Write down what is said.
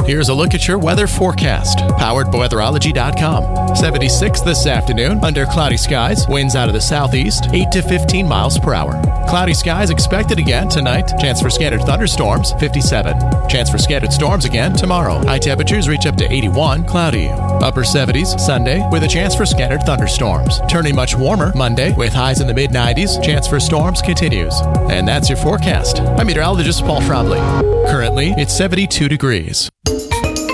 Here's a look at your weather forecast, powered by weatherology.com. 76 this afternoon, under cloudy skies, winds out of the southeast, 8 to 15 miles per hour. Cloudy skies expected again tonight. Chance for scattered thunderstorms, 57. Chance for scattered storms again tomorrow. High temperatures reach up to 81, cloudy. Upper 70s Sunday with a chance for scattered thunderstorms. Turning much warmer Monday with highs in the mid-90s. Chance for storms continues. And that's your forecast. I'm meteorologist Paul Fromley. Currently, it's 72 degrees.